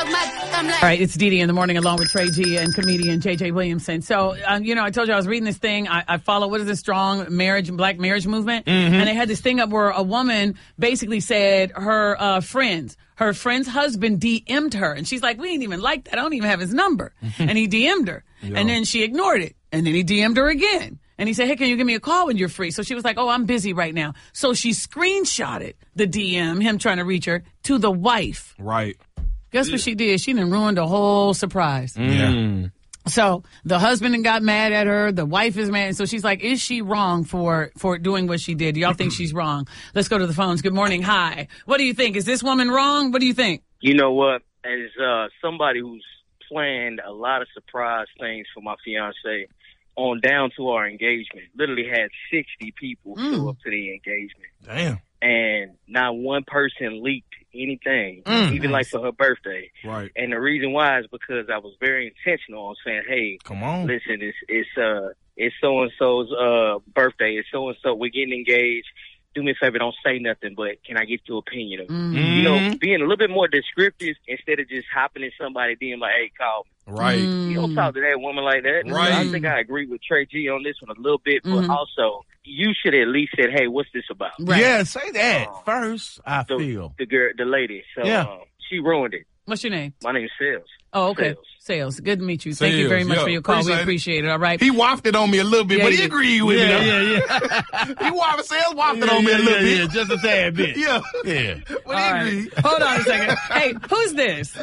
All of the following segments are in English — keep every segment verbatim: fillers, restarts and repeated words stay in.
All right, it's Dee Dee in the morning along with Trey G and comedian J J Williamson. So, um, you know, I told you I was reading this thing. I, I follow, what is this, strong marriage, black marriage movement? Mm-hmm. And they had this thing up where a woman basically said her uh, friends, her friend's husband D M'd her. And she's like, we ain't even like that. I don't even have his number. And he D M'd her. Yo. And then she ignored it. And then he D M'd her again. And he said, hey, can you give me a call when you're free? So she was like, oh, I'm busy right now. So she screenshotted the D M, him trying to reach her, to the wife. Right. Guess what she did? She done ruined the whole surprise. Mm. Yeah. So the husband got mad at her. The wife is mad. So she's like, is she wrong for, for doing what she did? Do y'all think she's wrong? Let's go to the phones. Good morning. Hi. What do you think? Is this woman wrong? What do you think? You know what? As uh, somebody who's planned a lot of surprise things for my fiance, on down to our engagement, literally had sixty people mm. show up to the engagement. Damn. And not one person leaked anything, mm, even nice. Like for her birthday. Right. And the reason why is because I was very intentional on saying, hey, come on, listen, it's it's uh it's so and so's uh birthday, it's so and so, we're getting engaged. Do me a favor, don't say nothing, but can I get your opinion of mm-hmm. You know, being a little bit more descriptive instead of just hopping in somebody being like, hey, call me. Right. Mm. You don't talk to that woman like that. Right. I think I agree with Trey G on this one a little bit, but mm-hmm. also you should at least said, hey, what's this about? Right. Yeah, say that um, first, I the, feel. The girl, the lady. So yeah. um, she ruined it. What's your name? My name's Sales. Oh, okay. Sales. Sales. Good to meet you. Sales. Thank you very much Yo, for your call. appreciate we appreciate it. All right. He wafted on me a little bit, yeah, but he yeah. agreed with yeah, me. Yeah, yeah, he wafted, Sales wafted yeah, on me yeah, a little yeah, bit. Yeah, just a tad bit. yeah. Yeah. But All he right. agreed. Hold on a second. Hey, who's this?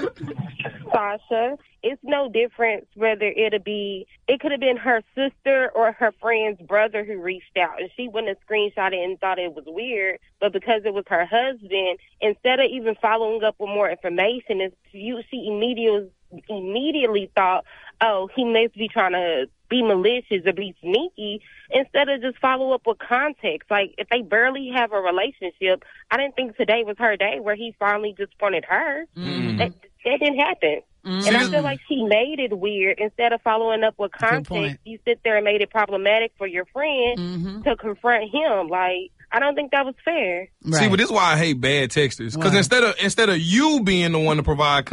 Sasha. It's no difference whether it'll be, it could have been her sister or her friend's brother who reached out, and she wouldn't have screenshot it and thought it was weird, but because it was her husband, instead of even following up with more information, it's, you, she immediately, immediately thought, oh, he must be trying to be malicious or be sneaky, instead of just follow up with context. Like, if they barely have a relationship, I didn't think today was her day where he finally just wanted her. Mm-hmm. That, that didn't happen. Mm-hmm. And I feel like she made it weird. Instead of following up with context, you sit there and made it problematic for your friend mm-hmm. to confront him. Like, I don't think that was fair. Right. See, but this is why I hate bad texters. Because instead of instead of you being the one to provide